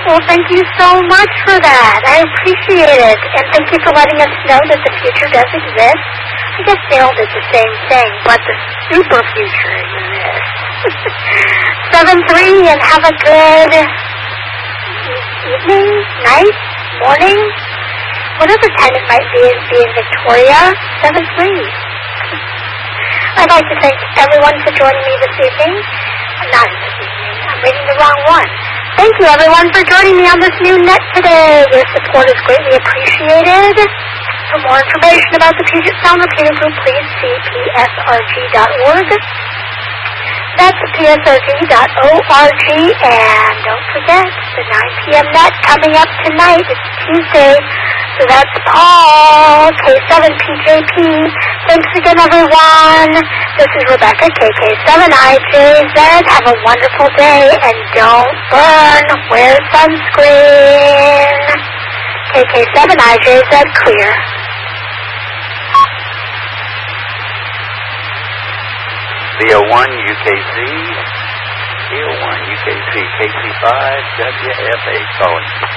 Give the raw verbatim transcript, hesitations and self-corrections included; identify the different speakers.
Speaker 1: Well, thank you so much for that. I appreciate it. And thank you for letting us know that the future does exist. I guess they all did the same thing, but the super future exists. seven three, and have a good evening, night, morning, whatever time it might be, be in Victoria. seven three. I'd like to thank everyone for joining me this evening. Not this evening. I'm reading the wrong one. Thank you, everyone, for joining me on this new net today. Your support is greatly appreciated. For more information about the Puget Sound Repeater Group, please see P S R G dot org. That's P S R G dot org. And don't forget, the nine p.m. net coming up tonight. It's Tuesday. So that's all. K seven P J P. Thanks again, everyone. This is Rebecca, K K seven I J Z. Have a wonderful day, and don't burn. Wear sunscreen. K K seven I J Z clear.
Speaker 2: V O one U K Z. V O one U K Z. K C five W F A calling.